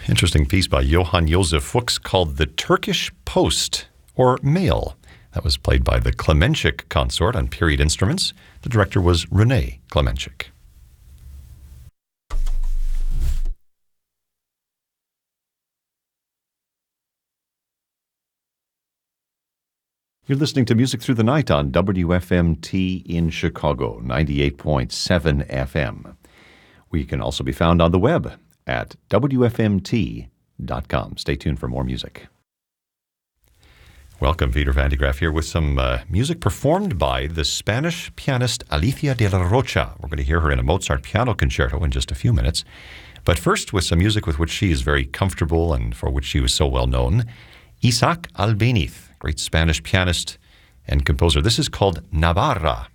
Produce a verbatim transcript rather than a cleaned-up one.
Interesting piece by Johann Josef Fuchs called The Turkish Post, or Mail. That was played by the Klemenchik Consort on period instruments. The director was René Klemenchik. You're listening to Music Through the Night on W F M T in Chicago, ninety-eight point seven F M. We can also be found on the web at W F M T dot com. Stay tuned for more music. Welcome, Peter Van de Graaff here with some uh, music performed by the Spanish pianist Alicia de la Rocha. We're going to hear her in a Mozart piano concerto in just a few minutes. But first, with some music with which she is very comfortable and for which she was so well known, Isaac Albéniz, great Spanish pianist and composer. This is called Navarra.